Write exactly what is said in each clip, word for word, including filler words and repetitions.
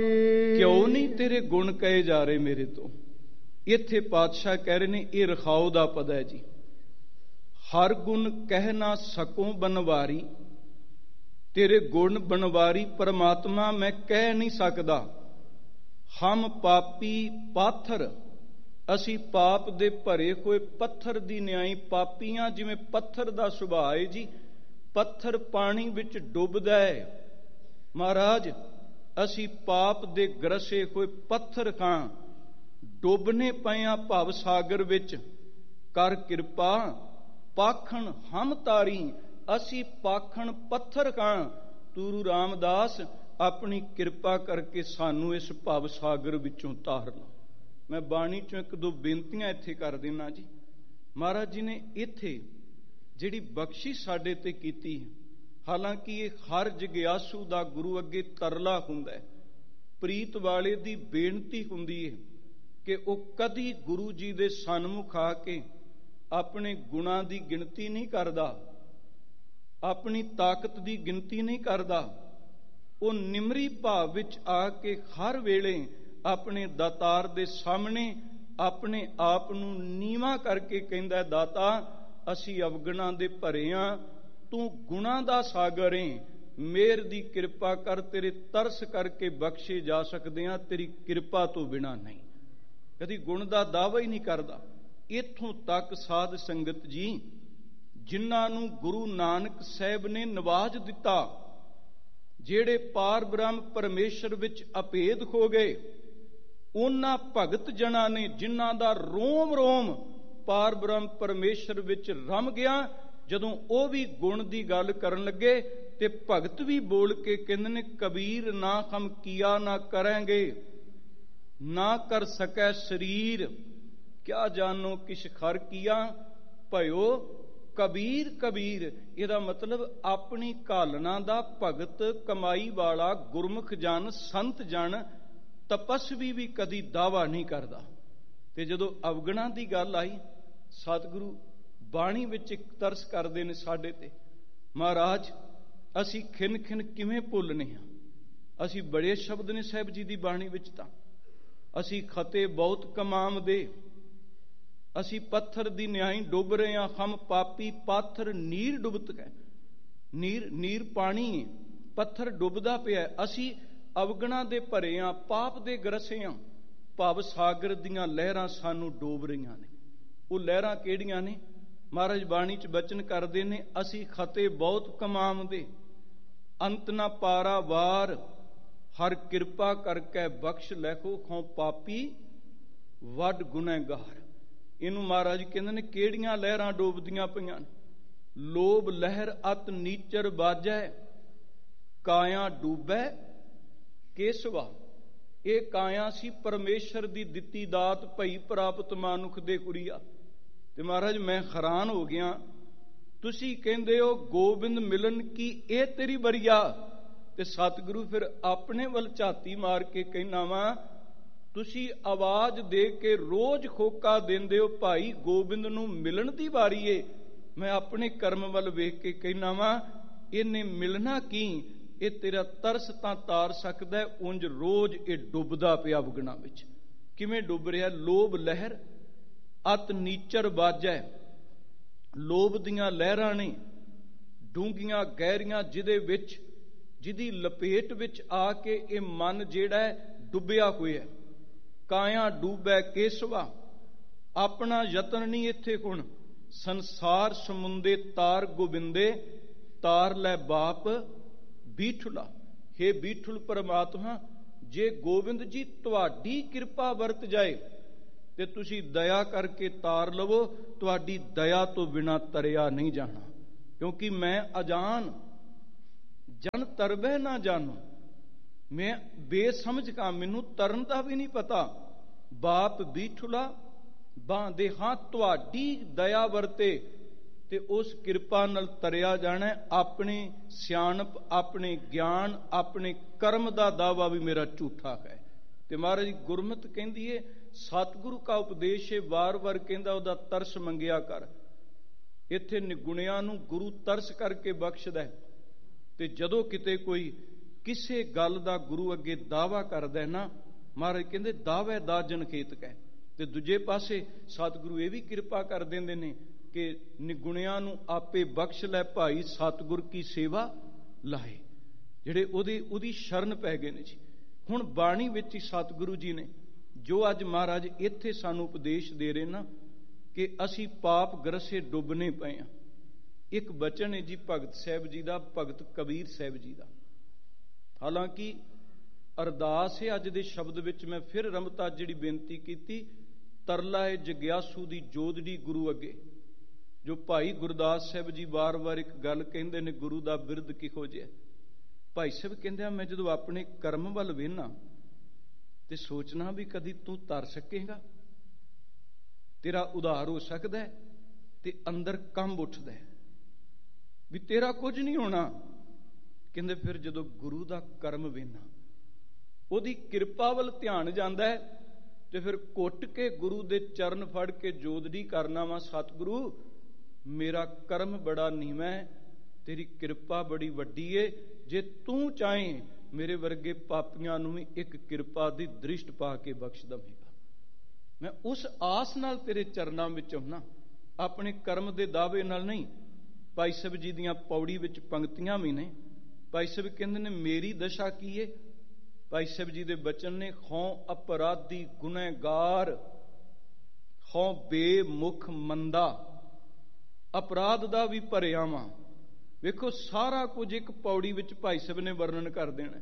ਕਿਉਂ ਨਹੀਂ ਤੇਰੇ ਗੁਣ ਕਹੇ ਜਾ ਰਹੇ ਮੇਰੇ ਤੋਂ। ਇੱਥੇ ਪਾਤਸ਼ਾਹ ਕਹਿ ਰਹੇ ਨੇ ਇਹ ਰਖਾਓ ਦਾ ਪਦ ਹੈ ਜੀ। ਹਰ ਗੁਣ ਕਹਿ ਨਾ ਸਕੂੰ ਬਨਵਾਰੀ, ਤੇਰੇ ਗੁਣ ਬਨਵਾਰੀ ਪਰਮਾਤਮਾ ਮੈਂ ਕਹਿ ਨਹੀਂ ਸਕਦਾ। ਹਮ ਪਾਪੀ ਪਾਥਰ, ਅਸੀਂ ਪਾਪ ਦੇ ਭਰੇ ਹੋਏ ਪੱਥਰ ਦੀ ਨਿਆਈ ਪਾਪੀਆਂ। ਜਿਵੇਂ ਪੱਥਰ ਦਾ ਸੁਭਾਅ ਹੈ ਜੀ, ਪੱਥਰ ਪਾਣੀ ਵਿੱਚ ਡੁੱਬਦਾ ਹੈ। ਮਹਾਰਾਜ ਅਸੀਂ ਪਾਪ ਦੇ ਗਰਸੇ ਹੋਏ ਪੱਥਰ ਖਾਂ, ਡੁੱਬਨੇ ਪਏ ਆ ਭਵ ਸਾਗਰ ਵਿੱਚ। ਕਰ ਕਿਰਪਾ ਪਾਖਣ ਹਮ ਤਾਰੀ, ਅਸੀਂ ਪਾਖਣ ਪੱਥਰ ਖਾਂ। ਗੁਰੂ ਰਾਮਦਾਸ ਆਪਣੀ ਕਿਰਪਾ ਕਰਕੇ ਸਾਨੂੰ ਇਸ ਭਵ ਸਾਗਰ ਵਿੱਚੋਂ ਤਾਰ ਲਓ। ਮੈਂ ਬਾਣੀ ਚੋਂ ਇੱਕ ਦੋ ਬੇਨਤੀਆਂ ਇੱਥੇ ਕਰ ਦੇਣਾ ਜੀ। ਮਹਾਰਾਜ ਜੀ ਨੇ ਇੱਥੇ ਜਿਹੜੀ ਬਖਸ਼ਿਸ਼ ਸਾਡੇ ਤੇ ਕੀਤੀ, ਹਾਲਾਂਕਿ ਇਹ ਹਰ ਜਗਿਆਸੂ ਦਾ ਗੁਰੂ ਅੱਗੇ ਤਰਲਾ ਹੁੰਦਾ ਹੈ, ਪ੍ਰੀਤ ਵਾਲੇ ਦੀ ਬੇਨਤੀ ਹੁੰਦੀ ਹੈ ਕਿ ਉਹ ਕਦੀ ਗੁਰੂ ਜੀ ਦੇ ਸਨਮੁਖ ਆ ਕੇ ਆਪਣੇ ਗੁਣਾਂ ਦੀ ਗਿਣਤੀ ਨਹੀਂ ਕਰਦਾ, ਆਪਣੀ ਤਾਕਤ ਦੀ ਗਿਣਤੀ ਨਹੀਂ ਕਰਦਾ। ਉਹ ਨਿਮਰੀ ਭਾਵ ਵਿੱਚ ਆ ਕੇ ਹਰ ਵੇਲੇ ਆਪਣੇ ਦਾਤਾਰ ਦੇ ਸਾਹਮਣੇ ਆਪਣੇ ਆਪ ਨੂੰ ਨੀਵਾਂ ਕਰਕੇ ਕਹਿੰਦਾ, ਦਾਤਾ ਅਸੀਂ ਅਵਗੁਣਾਂ ਦੇ ਭਰੇ ਹਾਂ, ਤੂੰ ਗੁਣਾਂ ਦਾ ਸਾਗਰ ਏ, ਮੇਰ ਦੀ ਕਿਰਪਾ ਕਰ, ਤੇਰੇ ਤਰਸ ਕਰਕੇ ਬਖਸ਼ੇ ਜਾ ਸਕਦੇ ਹਾਂ, ਤੇਰੀ ਕਿਰਪਾ ਤੋਂ ਬਿਨਾਂ ਨਹੀਂ। ਕਦੀ ਗੁਣ ਦਾ ਦਾਅਵਾ ਹੀ ਨਹੀਂ ਕਰਦਾ। ਇੱਥੋਂ ਤੱਕ ਸਾਧ ਸੰਗਤ ਜੀ, ਜਿਨ੍ਹਾਂ ਨੂੰ ਗੁਰੂ ਨਾਨਕ ਸਾਹਿਬ ਨੇ ਨਵਾਜ ਦਿੱਤਾ, ਜਿਹੜੇ ਪਾਰ ਬ੍ਰਹਮ ਪਰਮੇਸ਼ਰ ਵਿੱਚ ਅਭੇਦ ਹੋ ਗਏ, ਉਹਨਾਂ ਭਗਤ ਜਨਾਂ ਨੇ ਜਿਨ੍ਹਾਂ ਦਾ ਰੋਮ ਰੋਮ ਪਾਰ ਬ੍ਰਹਮ ਪਰਮੇਸ਼ਰ ਵਿੱਚ ਰਮ ਗਿਆ, ਜਦੋਂ ਉਹ ਵੀ ਗੁਣ ਦੀ ਗੱਲ ਕਰਨ ਲੱਗੇ ਤੇ ਭਗਤ ਵੀ ਬੋਲ ਕੇ ਕਹਿੰਦੇ ਨੇ, ਕਬੀਰ ਨਾ ਹਮ ਕੀਆ ਨਾ ਕਰਾਂਗੇ, ਨਾ ਕਰ ਸਕੈ ਸਰੀਰ, ਕਿਆ ਜਾਨੋ ਕਿਛ ਖਰ ਕੀਆ, ਭਇਓ ਕਬੀਰ ਕਬੀਰ। ਇਹਦਾ ਮਤਲਬ ਆਪਣੀ ਕਾਲਨਾ ਦਾ ਭਗਤ ਕਮਾਈ ਵਾਲਾ ਗੁਰਮੁਖ ਜਨ ਸੰਤ ਜਨ ਤਪਸਵੀ ਵੀ ਕਦੀ ਦਾਵਾ ਨਹੀਂ ਕਰਦਾ। ਤੇ ਜਦੋਂ ਅਵਗੁਣਾਂ ਦੀ ਗੱਲ ਆਈ, ਸਤਿਗੁਰੂ ਬਾਣੀ ਵਿੱਚ ਇੱਕ ਤਰਸ ਕਰਦੇ ਨੇ ਸਾਡੇ ਤੇ, ਮਹਾਰਾਜ ਅਸੀਂ ਖਿਨ ਖਿਨ ਕਿਵੇਂ ਭੁੱਲਨੇ ਹਾਂ। ਅਸੀਂ ਬੜੇ ਸ਼ਬਦ ਨੇ ਸਾਹਿਬ ਜੀ ਦੀ ਬਾਣੀ ਵਿੱਚ, ਤਾਂ ਅਸੀਂ ਖਤੇ ਬਹੁਤ ਕਮਾਮਦੇ, ਅਸੀਂ ਪੱਥਰ ਦੀ ਨਿਆਈ ਡੁੱਬ ਰਹੇ ਹਾਂ। ਹਮ ਪਾਪੀ ਪਾਥਰ ਨੀਰ ਡੁੱਬਤ ਹੈ, ਨੀਰ ਨੀਰ ਪਾਣੀ, ਪੱਥਰ ਡੁੱਬਦਾ ਪਿਆ। ਅਸੀਂ ਅਵਗੁਣਾਂ ਦੇ ਭਰੇ ਹਾਂ, ਪਾਪ ਦੇ ਗਰਸੇ ਹਾਂ, ਭਵ ਸਾਗਰ ਦੀਆਂ ਲਹਿਰਾਂ ਸਾਨੂੰ ਡੋਬ ਰਹੀਆਂ ਨੇ। ਉਹ ਲਹਿਰਾਂ ਕਿਹੜੀਆਂ ਨੇ? ਮਹਾਰਾਜ ਬਾਣੀ ਚ ਬਚਨ ਕਰਦੇ ਨੇ, ਅਸੀਂ ਖਤੇ ਬਹੁਤ ਕਮਾਮਦੇ, ਅੰਤ ਨਾ ਪਾਰਾ ਵਾਰ, ਹਰ ਕਿਰਪਾ ਕਰਕੇ ਬਖਸ਼ ਲੈਖੋ, ਖੋਂ ਪਾਪੀ ਵੱਡ ਗੁਨਹਗਾਰ। ਇਹਨੂੰ ਮਹਾਰਾਜ ਕਹਿੰਦੇ ਨੇ ਕਿਹੜੀਆਂ ਲਹਿਰਾਂ ਡੋਬਦੀਆਂ ਪਈਆਂ ਨੇ? ਲੋਭ ਲਹਿਰ ਅਤ ਨੀਚਰ ਬਾਜੈ, ਕਾਇਆ ਡੂਬੈ ਕੇਸਵਾ। ਇਹ ਕਾਇਆ ਸੀ ਪਰਮੇਸ਼ਰ ਦੀ ਦਿੱਤੀ ਦਾਤ, ਭਈ ਪ੍ਰਾਪਤ ਮਾਨੁਖ ਦੇ ਕੁਰੀਆ। ਤੇ ਮਹਾਰਾਜ ਮੈਂ ਹੈਰਾਨ ਹੋ ਗਿਆ, ਤੁਸੀਂ ਕਹਿੰਦੇ ਹੋ ਗੋਬਿੰਦ ਮਿਲਨ ਕੀ ਇਹ ਤੇਰੀ ਬਰੀਆ, ਤੇ ਸਤਿਗੁਰੂ ਫਿਰ ਆਪਣੇ ਵੱਲ ਝਾਤੀ ਮਾਰ ਕੇ ਕਹਿਣਾ ਵਾ, ਤੁਸੀਂ ਆਵਾਜ਼ ਦੇ ਕੇ ਰੋਜ਼ ਖੋਕਾ ਦਿੰਦੇ ਹੋ ਭਾਈ ਗੋਬਿੰਦ ਨੂੰ ਮਿਲਣ ਦੀ ਵਾਰੀ ਏ। ਮੈਂ ਆਪਣੇ ਕਰਮ ਵੱਲ ਵੇਖ ਕੇ ਕਹਿਣਾ ਵਾ, ਇਹਨੇ ਮਿਲਣਾ ਕੀ? ਇਹ ਤੇਰਾ ਤਰਸ ਤਾਂ ਤਾਰ ਸਕਦਾ, ਉਂਝ ਰੋਜ਼ ਇਹ ਡੁੱਬਦਾ ਪਿਆ ਅਵਗੁਣਾਂ ਵਿੱਚ। ਕਿਵੇਂ ਡੁੱਬ ਰਿਹਾ? ਲੋਭ ਲਹਿਰ ਅਤ ਨੀਚਰ ਬਾਜੈ, ਲੋਭ ਦੀਆਂ ਲਹਿਰਾਂ ਨੇ ਡੂੰਘੀਆਂ ਗਹਿਰੀਆਂ, ਜਿਹਦੇ ਵਿੱਚ ਜਿਹਦੀ ਲਪੇਟ ਵਿੱਚ ਆ ਕੇ ਇਹ ਮਨ ਜਿਹੜਾ ਹੈ ਡੁੱਬਿਆ ਹੋਇਆ। ਕਾਇਆ ਡੂਬੈ ਕੇਸਵਾ, ਆਪਣਾ ਯਤਨ ਨਹੀਂ ਇੱਥੇ ਹੁਣ, ਸੰਸਾਰ ਸਮੁੰਦੇ ਤਾਰ ਗੋਬਿੰਦੇ, ਤਾਰ ਲੈ ਬਾਪ ਬੀਠੁਲਾ। ਹੇ ਬੀਠੁਲ ਪਰਮਾਤਮਾ, ਜੇ ਗੋਬਿੰਦ ਜੀ ਤੁਹਾਡੀ ਕਿਰਪਾ ਵਰਤ ਜਾਏ ਤੇ ਤੁਸੀਂ ਦਇਆ ਕਰਕੇ ਤਾਰ ਲਵੋ, ਤੁਹਾਡੀ ਦਇਆ ਤੋਂ ਬਿਨਾਂ ਤਰਿਆ ਨਹੀਂ ਜਾਣਾ। ਕਿਉਂਕਿ ਮੈਂ ਅਜਾਨ ਜਨ ਤਰਬੈ ਨਾ ਜਾਣੋ, ਮੈਂ ਬੇਸਮਝ ਕਾ, ਮੈਨੂੰ ਤਰਨ ਦਾ ਵੀ ਨਹੀਂ ਪਤਾ। ਬਾਪ ਬੀਠੁਲਾ ਬਾਂਦੇ ਹਾਂ, ਤੁਹਾਡੀ ਦਇਆ ਵਰਤੇ ਤੇ ਉਸ ਕਿਰਪਾ ਨਾਲ ਤਰਿਆ ਜਾਣਾ। ਆਪਣੇ ਸਿਆਣਪ, ਆਪਣੇ ਗਿਆਨ, ਆਪਣੇ ਕਰਮ ਦਾ ਦਾਵਾ ਵੀ ਮੇਰਾ ਝੂਠਾ ਹੈ। ਤੇ ਮਹਾਰਾਜ ਗੁਰਮਤਿ ਕਹਿੰਦੀ ਏ, ਸਤਿਗੁਰੂ ਕਾ ਉਪਦੇਸ਼ ਏ, ਵਾਰ ਵਾਰ ਕਹਿੰਦਾ ਉਹਦਾ ਤਰਸ ਮੰਗਿਆ ਕਰ। ਇੱਥੇ ਨਿਗੁਣਿਆਂ ਨੂੰ ਗੁਰੂ ਤਰਸ ਕਰਕੇ ਬਖਸ਼ਦਾ ਹੈ, ਤੇ ਜਦੋਂ ਕਿਤੇ ਕੋਈ ਕਿਸੇ ਗੱਲ ਦਾ ਗੁਰੂ ਅੱਗੇ ਦਾਅਵਾ ਕਰਦਾ ਨਾ, ਮਹਾਰਾਜ ਕਹਿੰਦੇ ਦਾਅਵੇ ਦਾ ਜਨਖੇਤ ਕਹਿ। ਤੇ ਦੂਜੇ ਪਾਸੇ ਸਤਿਗੁਰੂ ਇਹ ਵੀ ਕਿਰਪਾ ਕਰ ਦਿੰਦੇ ਨੇ ਕਿ ਨਿਗੁਣਿਆਂ ਨੂੰ ਆਪੇ ਬਖਸ਼ ਲੈ ਭਾਈ, ਸਤਿਗੁਰ ਕੀ ਸੇਵਾ ਲਾਏ, ਜਿਹੜੇ ਉਹਦੀ ਉਹਦੀ ਸ਼ਰਨ ਪੈ ਗਏ ਨੇ ਜੀ। ਹੁਣ ਬਾਣੀ ਵਿੱਚ ਹੀ ਸਤਿਗੁਰੂ ਜੀ ਨੇ ਜੋ ਅੱਜ ਮਹਾਰਾਜ ਇੱਥੇ ਸਾਨੂੰ ਉਪਦੇਸ਼ ਦੇ ਰਹੇ ਨਾ ਕਿ ਅਸੀਂ ਪਾਪ ਗਰਸੇ ਡੁੱਬਨੇ ਪਏ ਹਾਂ। ਇੱਕ ਬਚਨ ਹੈ ਜੀ ਭਗਤ ਸਾਹਿਬ ਜੀ ਦਾ, ਭਗਤ ਕਬੀਰ ਸਾਹਿਬ ਜੀ ਦਾ। ਹਾਲਾਂਕਿ ਅਰਦਾਸ ਹੈ ਅੱਜ ਦੇ ਸ਼ਬਦ ਵਿੱਚ, ਮੈਂ ਫਿਰ ਰਮਤਾ ਜਿਹੜੀ ਬੇਨਤੀ ਕੀਤੀ, ਤਰਲਾ ਹੈ ਜਗਿਆਸੂ ਦੀ ਜੋਦੜੀ ਗੁਰੂ ਅੱਗੇ। ਜੋ ਭਾਈ ਗੁਰਦਾਸ ਸਾਹਿਬ ਜੀ ਵਾਰ-ਵਾਰ ਇੱਕ ਗੱਲ ਕਹਿੰਦੇ ਨੇ, ਗੁਰੂ ਦਾ ਬਿਰਦ ਕਿਹੋ ਜਿਹਾ। ਭਾਈ ਸਾਹਿਬ ਕਹਿੰਦੇ ਆ, ਮੈਂ ਜਦੋਂ ਆਪਣੇ ਕਰਮ ਵੱਲ ਵੇਖਣਾ ਤੇ ਸੋਚਣਾ ਵੀ ਕਦੀ ਤੂੰ ਤਰ ਸਕੇਗਾ, ਤੇਰਾ ਉਧਾਰ ਹੋ ਸਕਦਾ, ਤੇ ਅੰਦਰ ਕੰਬ ਉੱਠਦਾ ਵੀ ਤੇਰਾ ਕੁਝ ਨਹੀਂ ਹੋਣਾ। ਕਹਿੰਦੇ ਫਿਰ ਜਦੋਂ ਗੁਰੂ ਦਾ ਕਰਮ ਵੇਖਣਾ, ਉਹਦੀ ਕਿਰਪਾ ਵੱਲ ਧਿਆਨ ਜਾਂਦਾ ਹੈ, ਤੇ ਫਿਰ ਘੁੱਟ ਕੇ ਗੁਰੂ ਦੇ ਚਰਨ ਫੜ ਕੇ ਜੋਦੜੀ ਕਰਨਾ ਵਾ, ਸਤਿਗੁਰੂ ਮੇਰਾ ਕਰਮ ਬੜਾ ਨੀਵਾਂ ਹੈ, ਤੇਰੀ ਕਿਰਪਾ ਬੜੀ ਵੱਡੀ ਏ, ਜੇ ਤੂੰ ਚਾਹੇ ਮੇਰੇ ਵਰਗੇ ਪਾਪੀਆਂ ਨੂੰ ਵੀ ਇੱਕ ਕਿਰਪਾ ਦੀ ਦ੍ਰਿਸ਼ਟ ਪਾ ਕੇ ਬਖਸ਼ ਦਵੇਂਗਾ। ਮੈਂ ਉਸ ਆਸ ਨਾਲ ਤੇਰੇ ਚਰਨਾਂ ਵਿੱਚ ਹੁੰਨਾ, ਆਪਣੇ ਕਰਮ ਦੇ ਦਾਅਵੇ ਨਾਲ ਨਹੀਂ। ਭਾਈ ਸਾਹਿਬ ਜੀ ਦੀਆਂ ਪੌੜੀ ਵਿੱਚ ਪੰਕਤੀਆਂ ਵੀ ਨੇ। ਭਾਈ ਸਾਹਿਬ ਕਹਿੰਦੇ ਨੇ, ਮੇਰੀ ਦਸ਼ਾ ਕੀ ਏ? ਭਾਈ ਸਾਹਿਬ ਜੀ ਦੇ ਬਚਨ ਨੇ, ਹਉ ਅਪਰਾਧੀ ਗੁਨਹਗਾਰ, ਹਉ ਬੇਮੁਖ ਮੰਦਾ। ਅਪਰਾਧ ਦਾ ਵੀ ਭਰਿਆ ਵਾਂ। ਵੇਖੋ ਸਾਰਾ ਕੁਝ ਇੱਕ ਪੌੜੀ ਵਿੱਚ ਭਾਈ ਸਾਹਿਬ ਨੇ ਵਰਣਨ ਕਰ ਦੇਣਾ।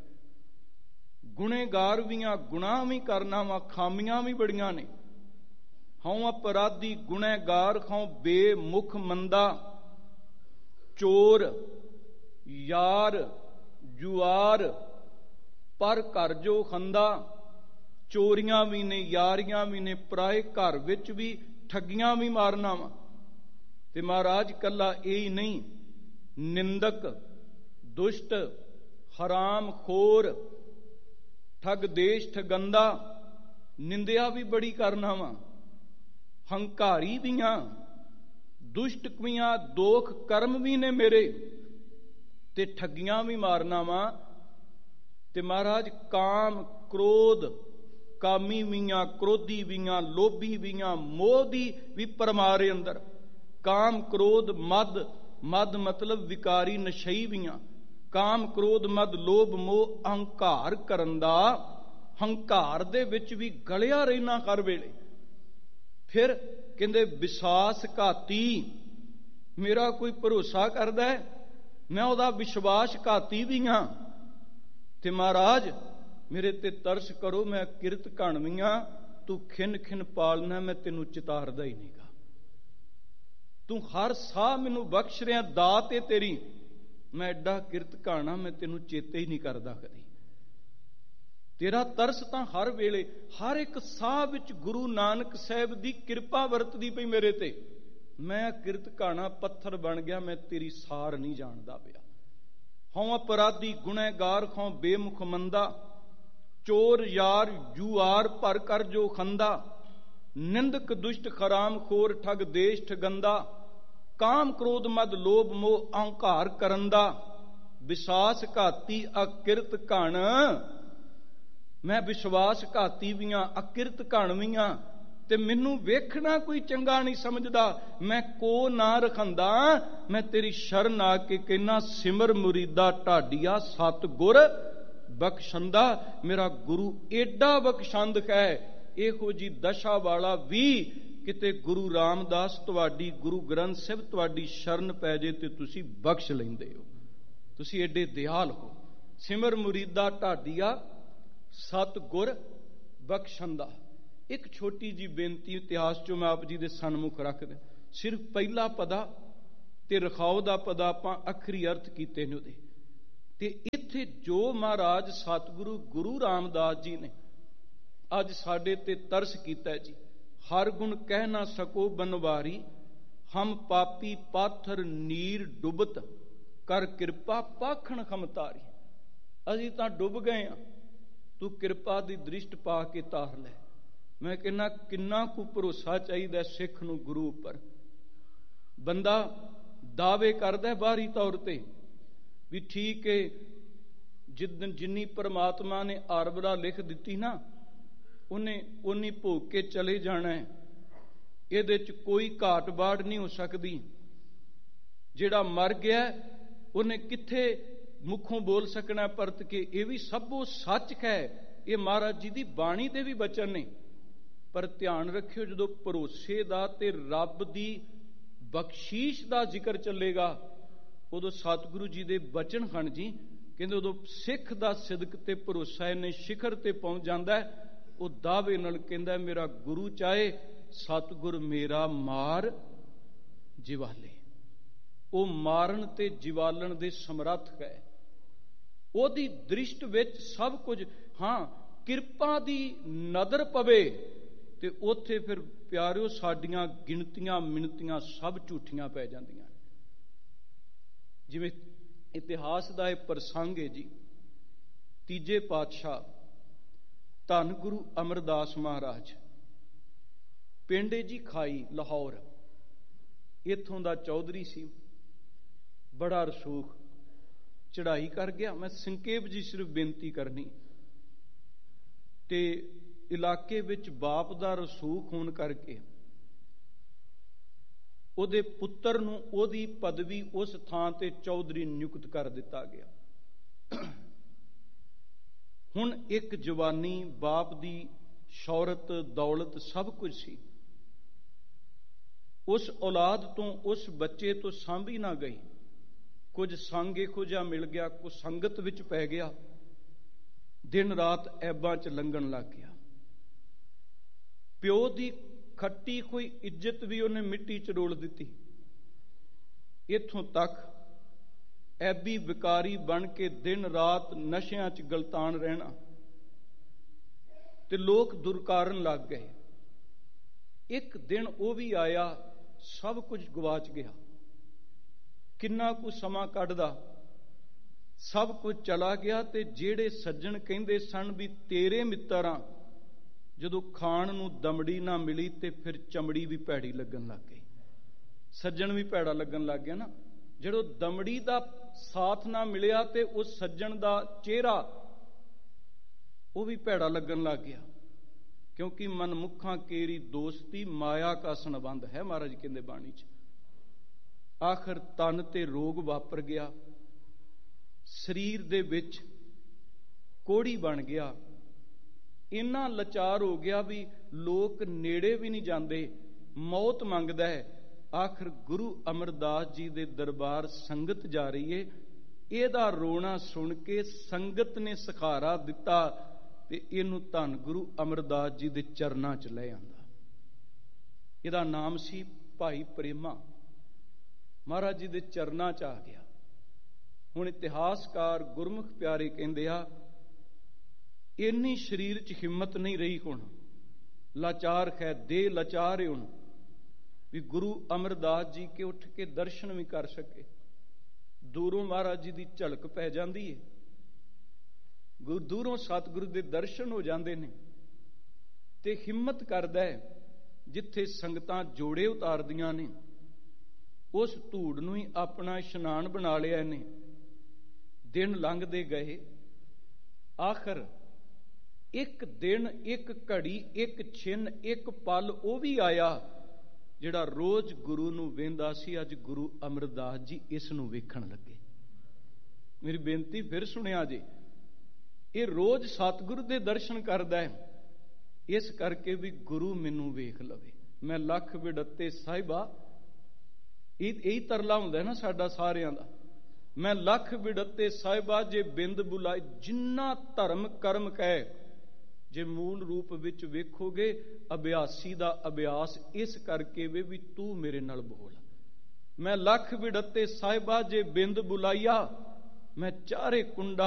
ਗੁਨਹਗਾਰ ਵੀ ਆ, ਗੁਨਾਹ ਵੀ ਕਰਨਾ ਵਾ, ਖਾਮੀਆਂ ਵੀ ਬੜੀਆਂ ਨੇ। ਹਉ ਅਪਰਾਧੀ ਗੁਨਹਗਾਰ, ਹਉ ਬੇਮੁਖ ਮੰਦਾ। ਚੋਰ ਯਾਰ ਜੁਆਰ, ਪਰ ਘਰ ਜੋ ਖੰਦਾ। ਚੋਰੀਆਂ ਵੀ ਨੇ, ਯਾਰੀਆਂ ਵੀ ਨੇ, ਪਰਾਏ ਘਰ ਵਿੱਚ ਵੀ ਠੱਗੀਆਂ ਵੀ ਮਾਰਨਾ ਵਾ। ਤੇ ਮਹਾਰਾਜ ਕੱਲਾ ਇਹ ਹੀ ਨਹੀਂ, ਨਿੰਦਕ, ਦੁਸ਼ਟ, ਹਰਾਮ ਖੋਰ, ਠੱਗ ਦੇਸ਼ ਠਗੰਦਾ, ਨਿੰਦਿਆ ਵੀ ਬੜੀ ਕਰਨਾ ਵਾ। ਹੰਕਾਰੀ ਵੀ ਆ, ਦੁਸ਼ਟ ਕਵੀਆਂ, ਦੋਖ ਕਰਮ ਵੀ ਨੇ ਮੇਰੇ, ਤੇ ਠੱਗੀਆਂ ਵੀ ਮਾਰਨਾ ਵਾ। ਤੇ ਮਹਾਰਾਜ ਕਾਮ ਕ੍ਰੋਧ, ਕਾਮੀ ਵੀ ਆ, ਕ੍ਰੋਧੀ ਵੀ ਆ, ਲੋਭੀ ਵੀ ਆ, ਮੋਹ ਦੀ ਵੀ ਪਰਮਾਰੇ ਅੰਦਰ। ਕਾਮ ਕ੍ਰੋਧ ਮਦ, ਮਦ ਮਤਲਬ ਵਿਕਾਰੀ ਨਸ਼ਈ ਵੀ ਆ। ਕਾਮ ਕ੍ਰੋਧ ਮਦ ਲੋਭ ਮੋਹ, ਅਹੰਕਾਰ ਕਰਨ ਦਾ, ਹੰਕਾਰ ਦੇ ਵਿੱਚ ਵੀ ਗਲਿਆ ਰਹਿਣਾ ਹਰ ਵੇਲੇ। ਫਿਰ ਕਹਿੰਦੇ ਵਿਸ਼ਵਾਸ ਘਾਤੀ, ਮੇਰਾ ਕੋਈ ਭਰੋਸਾ ਕਰਦਾ ਮੈਂ ਉਹਦਾ ਵਿਸ਼ਵਾਸ ਘਾਤੀ ਵੀ ਹਾਂ। ਤੇ ਮਹਾਰਾਜ ਮੇਰੇ ਤੇ ਤਰਸ ਕਰੋ, ਮੈਂ ਕਿਰਤ ਘਣਵੀਆਂ, ਤੂੰ ਖਿੰਨ ਖਿੰਨ ਪਾਲਣਾ, ਮੈਂ ਤੈਨੂੰ ਚਿਤਾਰਦਾ ਹੀ ਨਹੀਂਗਾ। ਤੂੰ ਹਰ ਸਾਹ ਮੈਨੂੰ ਬਖਸ਼ ਰਿਹਾ, ਦਾਤ ਏ ਤੇਰੀ, ਮੈਂ ਐਡਾ ਕਿਰਤ ਘਾਣਾ, ਮੈਂ ਤੈਨੂੰ ਚੇਤੇ ਹੀ ਨਹੀਂ ਕਰਦਾ ਕਦੀ। ਤੇਰਾ ਤਰਸ ਤਾਂ ਹਰ ਵੇਲੇ, ਹਰ ਇੱਕ ਸਾਹ ਵਿੱਚ ਗੁਰੂ ਨਾਨਕ ਸਾਹਿਬ ਦੀ ਕਿਰਪਾ ਵਰਤਦੀ ਪਈ ਮੇਰੇ ਤੇ। ਮੈਂ ਕਿਰਤ ਘਾਣਾ ਪੱਥਰ ਬਣ ਗਿਆ, ਮੈਂ ਤੇਰੀ ਸਾਰ ਨਹੀਂ ਜਾਣਦਾ ਪਿਆ। ਹਉ ਅਪਰਾਧੀ ਗੁਨਹਗਾਰ, ਹਉ ਬੇਮੁਖ ਮੰਦਾ। ਚੋਰ ਯਾਰ ਜੂਆਰ, ਭਰ ਕਰ ਜੋ ਖੰਦਾ। ਨਿੰਦਕ ਦੁਸ਼ਟ ਹਰਾਮ ਖੋਰ, ਠੱਗ ਦੇਸ਼ ਠਗੰਦਾ। ਕਾਮ ਕ੍ਰੋਧ ਮਦ ਲੋਭ ਮੋਹ, ਅਹੰਕਾਰ ਕਰਨ ਦਾ। ਵਿਸ਼ਵਾਸ ਘਾਤੀ ਅਕਿਰਤ ਘਣ, ਮੈਂ ਵਿਸ਼ਵਾਸ ਘਾਤੀ ਵੀ ਆ, ਅਕਿਰਤ ਘਣ ਵੀ ਆ। ਤੇ ਮੈਨੂੰ ਵੇਖਣਾ ਕੋਈ ਚੰਗਾ ਨਹੀਂ ਸਮਝਦਾ, ਮੈਂ ਕੋ ਨਾ ਰਖੰਦਾ। ਮੈਂ ਤੇਰੀ ਸ਼ਰਨ ਆ ਕੇ ਕਹਿਣਾ, ਸਿਮਰ ਮੁਰੀਦਾ ਢਾਡੀਆ, ਸਤਿਗੁਰ ਬਖਸ਼ੰਦਾ। ਮੇਰਾ ਗੁਰੂ ਏਡਾ ਬਖਸ਼ੰਦ ਹੈ, ਇਹੋ ਜੀ ਦਸ਼ਾ ਵਾਲਾ ਵੀ ਕਿਤੇ ਗੁਰੂ ਰਾਮਦਾਸ ਤੁਹਾਡੀ, ਗੁਰੂ ਗ੍ਰੰਥ ਸਾਹਿਬ ਤੁਹਾਡੀ ਸ਼ਰਨ ਪੈ ਜੇ ਤੇ ਤੁਸੀਂ ਬਖਸ਼ ਲੈਂਦੇ ਹੋ। ਤੁਸੀਂ ਏਡੇ ਦਿਆਲ ਹੋ। ਸਿਮਰ ਮੁਰੀਦਾ ਢਾਡੀਆ, ਸਤਿਗੁਰ ਬਖਸ਼ੰਦਾ। ਇੱਕ ਛੋਟੀ ਜੀ ਬੇਨਤੀ ਇਤਿਹਾਸ ਚੋਂ ਮੈਂ ਆਪ ਜੀ ਦੇ ਸਨਮੁਖ ਰੱਖਦਾ। ਸਿਰਫ ਪਹਿਲਾ ਪਦਾ ਤੇ ਰਖਾਓ ਦਾ ਪਦਾ ਆਪਾਂ ਅਖਰੀ ਅਰਥ ਕੀਤੇ ਨੇ ਉਹਦੇ। ਤੇ ਇੱਥੇ ਜੋ ਮਹਾਰਾਜ ਸਤਿਗੁਰੂ ਗੁਰੂ ਰਾਮਦਾਸ ਜੀ ਨੇ ਅੱਜ ਸਾਡੇ ਤੇ ਤਰਸ ਕੀਤਾ ਜੀ। ਹਰ ਗੁਣ ਕਹਿ ਨਾ ਸਕੋ ਬਨਵਾਰੀ, ਹਮ ਪਾਪੀ ਪਾਥਰ ਨੀਰ ਡੁੱਬਤ, ਕਰ ਕਿਰਪਾ ਪਾਖਣ ਖਮਤਾਰੀ। ਅਸੀਂ ਤਾਂ ਡੁੱਬ ਗਏ ਆ, ਤੂੰ ਕਿਰਪਾ ਦੀ ਦ੍ਰਿਸ਼ਟ ਪਾ ਕੇ ਤਾਰ ਲੈ। ਮੈਂ ਕਹਿੰਦਾ ਕਿੰਨਾ ਕੁ ਭਰੋਸਾ ਚਾਹੀਦਾ ਸਿੱਖ ਨੂੰ ਗੁਰੂ ਉੱਪਰ। ਬੰਦਾ ਦਾਅਵੇ ਕਰਦਾ ਬਾਹਰੀ ਤੌਰ ਤੇ ਵੀ ਠੀਕ ਏ, ਜਿੱਦਣ ਜਿੰਨੀ ਪਰਮਾਤਮਾ ਨੇ ਆਰਬਰਾ ਲਿਖ ਦਿੱਤੀ ਨਾ, ਉਹਨੇ ਉਨੀ ਭੋਗ ਕੇ ਚਲੇ ਜਾਣਾ ਹੈ। ਇਹਦੇ 'ਚ ਕੋਈ ਘਾਟ ਬਾੜ ਨਹੀਂ ਹੋ ਸਕਦੀ। ਜਿਹੜਾ ਮਰ ਗਿਆ ਉਹਨੇ ਕਿੱਥੇ ਮੁੱਖੋਂ ਬੋਲ ਸਕਣਾ ਪਰਤ ਕੇ, ਇਹ ਵੀ ਸਭੋ ਸੱਚ ਹੈ। ਇਹ ਮਹਾਰਾਜ ਜੀ ਦੀ ਬਾਣੀ ਦੇ ਵੀ ਬਚਨ ਨੇ। ਪਰ ਧਿਆਨ ਰੱਖਿਓ, ਜਦੋਂ ਭਰੋਸੇ ਦਾ ਤੇ ਰੱਬ ਦੀ ਬਖਸ਼ੀਸ਼ ਦਾ ਜ਼ਿਕਰ ਚੱਲੇਗਾ, ਉਦੋਂ ਸਤਿਗੁਰੂ ਜੀ ਦੇ ਬਚਨ ਹਨ ਜੀ, ਕਹਿੰਦੇ ਉਦੋਂ ਸਿੱਖ ਦਾ ਸਿਦਕ ਤੇ ਭਰੋਸਾ ਇਹਨੇ ਸ਼ਿਖਰ ਤੇ ਪਹੁੰਚ ਜਾਂਦਾ ਹੈ। ਉਹ ਦਾਅਵੇ ਨਾਲ ਕਹਿੰਦਾ, ਮੇਰਾ ਗੁਰੂ ਚਾਹੇ ਸਤਿਗੁਰ ਮੇਰਾ ਮਾਰ ਜਿਵਾਲੇ। ਉਹ ਮਾਰਨ ਤੇ ਜਿਵਾਲਣ ਦੇ ਸਮਰੱਥ ਹੈ। ਉਹਦੀ ਦ੍ਰਿਸ਼ਟ ਵਿੱਚ ਸਭ ਕੁਝ। ਹਾਂ, ਕਿਰਪਾ ਦੀ ਨਜ਼ਰ ਪਵੇ ਤੇ ਉੱਥੇ ਫਿਰ ਪਿਆਰਿਓ ਸਾਡੀਆਂ ਗਿਣਤੀਆਂ ਮਿਣਤੀਆਂ ਸਭ ਝੂਠੀਆਂ ਪੈ ਜਾਂਦੀਆਂ। ਜਿਵੇਂ ਇਤਿਹਾਸ ਦਾ ਇਹ ਪ੍ਰਸੰਗ ਹੈ ਜੀ, ਤੀਜੇ ਪਾਤਸ਼ਾਹ ਧੰਨ ਗੁਰੂ ਅਮਰਦਾਸ ਮਹਾਰਾਜ, ਪਿੰਡ ਜੀ ਖਾਈ, ਲਾਹੌਰ, ਇੱਥੋਂ ਦਾ ਚੌਧਰੀ ਸੀ। ਬੜਾ ਰਸੂਖ ਚੜ੍ਹਾਈ ਕਰ ਗਿਆ। ਮੈਂ ਸੰਖੇਪ ਜੀ ਸਿਰਫ ਬੇਨਤੀ ਕਰਨੀ, ਤੇ ਇਲਾਕੇ ਵਿੱਚ ਬਾਪ ਦਾ ਰਸੂਖ ਹੋਣ ਕਰਕੇ ਉਹਦੇ ਪੁੱਤਰ ਨੂੰ ਉਹਦੀ ਪਦਵੀ ਉਸ ਥਾਂ ਤੇ ਚੌਧਰੀ ਨਿਯੁਕਤ ਕਰ ਦਿੱਤਾ ਗਿਆ। ਹੁਣ ਇੱਕ ਜਵਾਨੀ, ਬਾਪ ਦੀ ਸ਼ੌਹਰਤ ਦੌਲਤ ਸਭ ਕੁਝ ਸੀ। ਉਸ ਔਲਾਦ ਤੋਂ, ਉਸ ਬੱਚੇ ਤੋਂ ਸਾਂਭੀ ਨਾ ਗਈ। ਕੁਝ ਸੰਗ ਇਹੋ ਜਿਹਾ ਮਿਲ ਗਿਆ, ਕੁਝ ਸੰਗਤ ਵਿੱਚ ਪੈ ਗਿਆ, ਦਿਨ ਰਾਤ ਐਬਾਂ 'ਚ ਲੰਘਣ ਲੱਗ ਗਿਆ। ਪਿਓ ਦੀ ਖੱਟੀ ਕੋਈ ਇੱਜ਼ਤ ਵੀ ਉਹਨੇ ਮਿੱਟੀ 'ਚ ਰੋਲ ਦਿੱਤੀ। ਇੱਥੋਂ ਤੱਕ ਐਬੀ ਵਿਕਾਰੀ ਬਣ ਕੇ ਦਿਨ ਰਾਤ ਨਸ਼ਿਆਂ 'ਚ ਗਲਤਾਨ ਰਹਿਣਾ, ਤੇ ਲੋਕ ਦੁਰਕਾਰਨ ਲੱਗ ਗਏ। ਇੱਕ ਦਿਨ ਉਹ ਵੀ ਆਇਆ, ਸਭ ਕੁਝ ਗਵਾਚ ਗਿਆ। ਕਿੰਨਾ ਕੁ ਸਮਾਂ ਕੱਢਦਾ, ਸਭ ਕੁਝ ਚਲਾ ਗਿਆ। ਤੇ ਜਿਹੜੇ ਸੱਜਣ ਕਹਿੰਦੇ ਸਨ ਵੀ ਤੇਰੇ ਮਿੱਤਰ ਆ, ਜਦੋਂ ਖਾਣ ਨੂੰ ਦਮੜੀ ਨਾ ਮਿਲੀ ਤੇ ਫਿਰ ਚਮੜੀ ਵੀ ਭੈੜੀ ਲੱਗਣ ਲੱਗ ਗਈ। ਸੱਜਣ ਵੀ ਭੈੜਾ ਲੱਗਣ ਲੱਗ ਗਿਆ ਨਾ। ਜਦੋਂ ਦਮੜੀ ਦਾ ਸਾਥ ਨਾ ਮਿਲਿਆ ਤੇ ਉਸ ਸੱਜਣ ਦਾ ਚਿਹਰਾ ਉਹ ਵੀ ਭੈੜਾ ਲੱਗਣ ਲੱਗ ਗਿਆ। ਕਿਉਂਕਿ ਮਨਮੁਖਾਂ ਕੇਰੀ ਦੋਸਤੀ ਮਾਇਆ ਕਾ ਸੰਬੰਧ ਹੈ, ਮਹਾਰਾਜ ਕਹਿੰਦੇ ਬਾਣੀ 'ਚ। ਆਖਰ ਤਨ ਤੇ ਰੋਗ ਵਾਪਰ ਗਿਆ, ਸਰੀਰ ਦੇ ਵਿੱਚ ਕੋੜੀ ਬਣ ਗਿਆ, ਇੰਨਾ ਲਾਚਾਰ ਹੋ ਗਿਆ ਵੀ ਲੋਕ ਨੇੜੇ ਵੀ ਨਹੀਂ ਜਾਂਦੇ, ਮੌਤ ਮੰਗਦਾ ਹੈ। ਆਖਰ ਗੁਰੂ ਅਮਰਦਾਸ ਜੀ ਦੇ ਦਰਬਾਰ ਸੰਗਤ ਜਾ ਰਹੀ ਏ, ਇਹਦਾ ਰੋਣਾ ਸੁਣ ਕੇ ਸੰਗਤ ਨੇ ਸਹਾਰਾ ਦਿੱਤਾ ਤੇ ਇਹਨੂੰ ਧੰਨ ਗੁਰੂ ਅਮਰਦਾਸ ਜੀ ਦੇ ਚਰਨਾਂ 'ਚ ਲੈ ਆਂਦਾ। ਇਹਦਾ ਨਾਮ ਸੀ ਭਾਈ ਪ੍ਰੇਮਾ। ਮਹਾਰਾਜ ਜੀ ਦੇ ਚਰਨਾਂ 'ਚ ਆ ਗਿਆ। ਹੁਣ ਇਤਿਹਾਸਕਾਰ ਗੁਰਮੁਖ ਪਿਆਰੇ ਕਹਿੰਦੇ ਆ, ਇੰਨੀ ਸਰੀਰ 'ਚ ਹਿੰਮਤ ਨਹੀਂ ਰਹੀ। ਹੁਣ ਲਾਚਾਰ ਹੈ, ਦੇਹ ਲਾਚਾਰ ਹੈ ਹੁਣ, ਵੀ ਗੁਰੂ ਅਮਰਦਾਸ ਜੀ ਕੇ ਉੱਠ ਕੇ ਦਰਸ਼ਨ ਵੀ ਕਰ ਸਕੇ। ਦੂਰੋਂ ਮਹਾਰਾਜ ਜੀ ਦੀ ਝਲਕ ਪੈ ਜਾਂਦੀ ਹੈ, ਗੁਰੂ ਦੂਰੋਂ ਸਤਿਗੁਰੂ ਦੇ ਦਰਸ਼ਨ ਹੋ ਜਾਂਦੇ ਨੇ, ਤੇ ਹਿੰਮਤ ਕਰਦਾ ਹੈ। ਜਿੱਥੇ ਸੰਗਤਾਂ ਜੋੜੇ ਉਤਾਰਦੀਆਂ ਨੇ, ਉਸ ਧੂੜ ਨੂੰ ਹੀ ਆਪਣਾ ਇਸ਼ਨਾਨ ਬਣਾ ਲਿਆ ਨੇ। ਦਿਨ ਲੰਘਦੇ ਗਏ। ਆਖਰ ਇੱਕ ਦਿਨ, ਇੱਕ ਘੜੀ, ਇੱਕ ਛਿਨ, ਇੱਕ ਪਲ ਉਹ ਵੀ ਆਇਆ ਜਿਹੜਾ ਰੋਜ਼ ਗੁਰੂ ਨੂੰ ਵੇਂਦਾ ਸੀ। ਅੱਜ ਗੁਰੂ ਅਮਰਦਾਸ ਜੀ ਇਸ ਨੂੰ ਵੇਖਣ ਲੱਗੇ। ਮੇਰੀ ਬੇਨਤੀ ਫਿਰ ਸੁਣਿਆ ਜੇ, ਇਹ ਰੋਜ਼ ਸਤਿਗੁਰੂ ਦੇ ਦਰਸ਼ਨ ਕਰਦਾ ਹੈ, ਇਸ ਕਰਕੇ ਵੀ ਗੁਰੂ ਮੈਨੂੰ ਵੇਖ ਲਵੇ। ਮੈਂ ਲੱਖ ਵਿੜੱਤੇ ਸਾਹਿਬਾ, ਇਹ ਇਹੀ ਤਰਲਾ ਹੁੰਦਾ ਨਾ ਸਾਡਾ ਸਾਰਿਆਂ ਦਾ। ਮੈਂ ਲੱਖ ਵਿੜੱਤੇ ਸਾਹਿਬਾ ਜੇ ਬਿੰਦ ਬੁਲਾਏ, ਜਿੰਨਾ ਧਰਮ ਕਰਮ ਕਹੇ, ਜੇ ਮੂਲ ਰੂਪ ਵਿੱਚ ਵੇਖੋਗੇ ਅਭਿਆਸੀ ਦਾ ਅਭਿਆਸ ਇਸ ਕਰਕੇ ਵੇ ਵੀ ਤੂੰ ਮੇਰੇ ਨਾਲ ਬੋਲ। ਮੈਂ ਲੱਖ ਵਿੜੱਤੇ ਸਾਹਿਬਾ ਜੇ ਬਿੰਦ ਬੁਲਾਈਆ, ਮੈਂ ਚਾਰੇ ਕੁੰਡਾ